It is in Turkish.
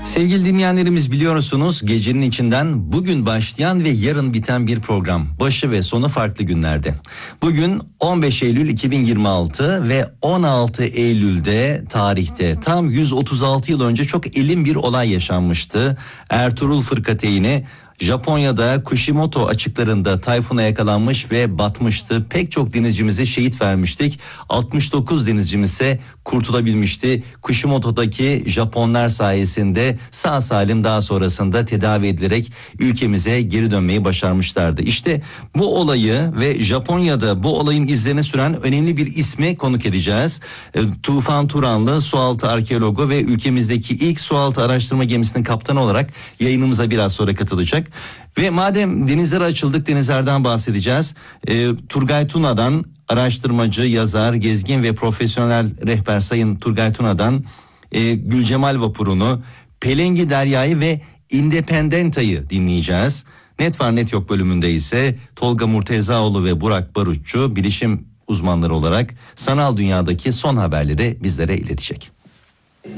Sevgili dinleyenlerimiz, biliyorsunuz gecenin içinden bugün başlayan ve yarın biten bir program. Başı ve sonu farklı günlerde. Bugün 15 Eylül 2026 ve 16 Eylül'de tarihte tam 136 yıl önce çok elin bir olay yaşanmıştı. Ertuğrul Fırkateyni Japonya'da Kushimoto açıklarında tayfuna yakalanmış ve batmıştı. Pek çok denizcimizi şehit vermiştik. 69 denizcimiz ise kurtulabilmişti. Kushimoto'daki Japonlar sayesinde sağ salim daha sonrasında tedavi edilerek ülkemize geri dönmeyi başarmışlardı. İşte bu olayı ve Japonya'da bu olayın izlerini süren önemli bir ismi konuk edeceğiz. Tufan Turanlı, sualtı arkeologu ve ülkemizdeki ilk sualtı araştırma gemisinin kaptanı olarak yayınımıza biraz sonra katılacak. Ve madem denizlere açıldık, denizlerden bahsedeceğiz. Turgay Tuna'dan, araştırmacı, yazar, gezgin ve profesyonel rehber Sayın Turgay Tuna'dan Gülcemal Vapuru'nu, Pelengi Derya'yı ve Independenta'yı dinleyeceğiz. Net var net yok bölümünde ise Tolga Murtezaoğlu ve Burak Barutçu bilişim uzmanları olarak sanal dünyadaki son haberleri bizlere iletecek.